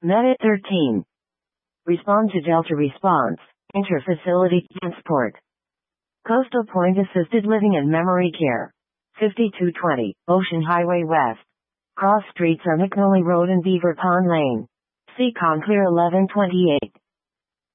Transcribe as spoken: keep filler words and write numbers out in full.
Meta thirteen. Respond to Delta response. Inter-facility transport. Coastal Point Assisted Living and Memory Care. fifty-two twenty, Ocean Highway West. Cross streets are McNally Road and Beaver Pond Lane. See Conclear eleven twenty-eight.